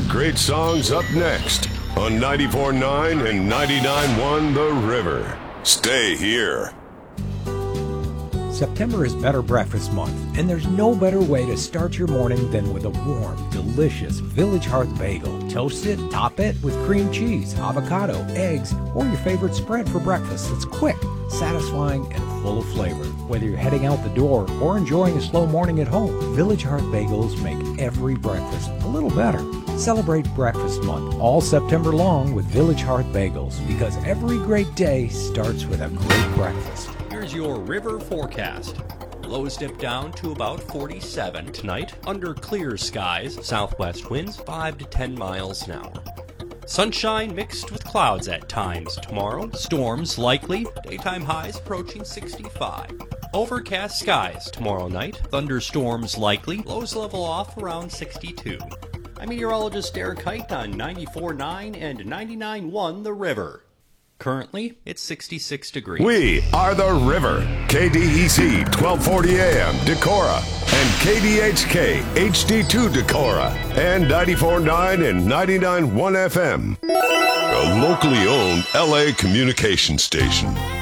great songs up next on 94.9 and 99.1 The River. Stay here. September is Better Breakfast Month, and there's no better way to start your morning than with a warm, delicious Village Hearth bagel. Toast it, top it with cream cheese, avocado, eggs, or your favorite spread for breakfast. It's quick, satisfying, and full of flavor. Whether you're heading out the door or enjoying a slow morning at home, Village Hearth bagels make every breakfast a little better. Celebrate Breakfast Month all September long with Village Hearth bagels, because every great day starts with a great breakfast. Here's your river forecast. Lows dip down to about 47 tonight, under clear skies, southwest winds 5 to 10 miles an hour. Sunshine mixed with clouds at times tomorrow, storms likely, daytime highs approaching 65. Overcast skies tomorrow night, thunderstorms likely, lows level off around 62. I'm meteorologist Derek Height on 94.9 and 99.1 The River. Currently, it's 66 degrees. We are The River. KDEC 1240 AM Decorah and KDHK HD2 Decorah and 94.9 and 99.1 FM. A locally owned LA communication station.